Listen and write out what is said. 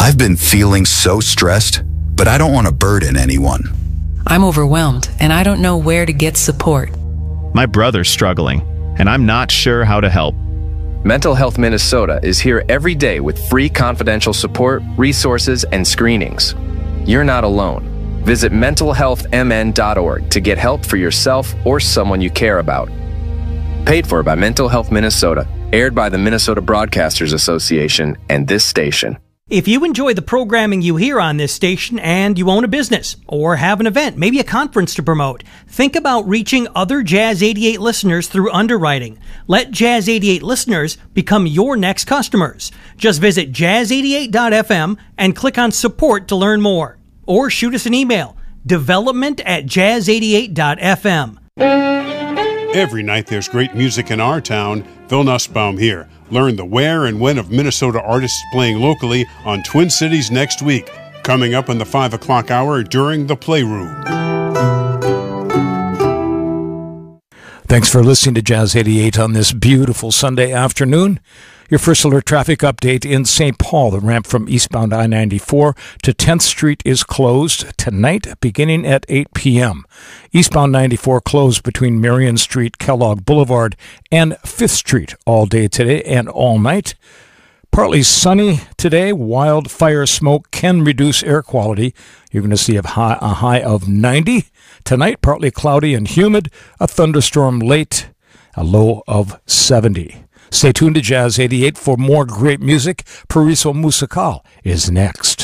I've been feeling so stressed, but I don't want to burden anyone. I'm overwhelmed, and I don't know where to get support. My brother's struggling, and I'm not sure how to help. Mental Health Minnesota is here every day with free confidential support, resources, and screenings. You're not alone. Visit mentalhealthmn.org to get help for yourself or someone you care about. Paid for by Mental Health Minnesota, aired by the Minnesota Broadcasters Association and this station. If you enjoy the programming you hear on this station and you own a business or have an event, maybe a conference to promote, think about reaching other Jazz 88 listeners through underwriting. Let Jazz 88 listeners become your next customers. Just visit jazz88.fm and click on support to learn more. Or shoot us an email, development@jazz88.fm. Every night there's great music in our town. Phil Nussbaum here. Learn the where and when of Minnesota artists playing locally on Twin Cities next week. Coming up in the 5 o'clock hour during the Playroom. Thanks for listening to Jazz 88 on this beautiful Sunday afternoon. Your first alert traffic update in St. Paul. The ramp from eastbound I-94 to 10th Street is closed tonight beginning at 8 p.m. Eastbound 94 closed between Marion Street, Kellogg Boulevard, and 5th Street all day today and all night. Partly sunny today. Wildfire smoke can reduce air quality. You're going to see a high of 90. Tonight, partly cloudy and humid. A thunderstorm late. A low of 70. Stay tuned to Jazz 88 for more great music. Pariso Musical is next.